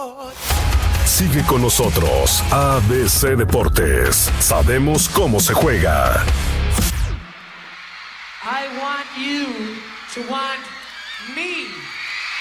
Sigue con nosotros, ABC Deportes. Sabemos cómo se juega. I want you to want me.